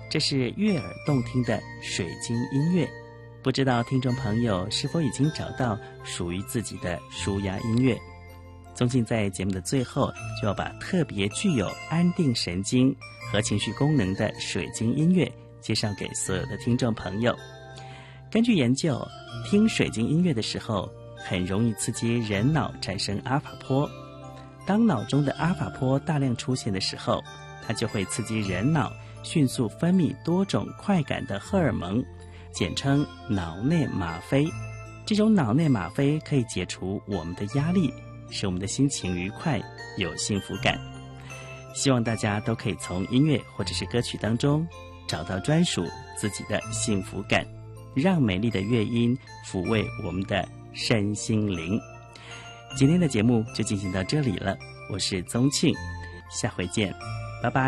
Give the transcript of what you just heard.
这是悦耳动听的水晶音乐。不知道听众朋友是否已经找到属于自己的抒压音乐？宗庆在节目的最后就要把特别具有安定神经和情绪功能的水晶音乐介绍给所有的听众朋友。根据研究，听水晶音乐的时候很容易刺激人脑产生阿尔法波。当脑中的阿尔法波大量出现的时候，它就会刺激人脑迅速分泌多种快感的荷尔蒙，简称脑内吗啡。这种脑内吗啡可以解除我们的压力，使我们的心情愉快，有幸福感。希望大家都可以从音乐或者是歌曲当中找到专属自己的幸福感，让美丽的乐音抚慰我们的身心灵。今天的节目就进行到这里了，我是宗庆，下回见，拜拜。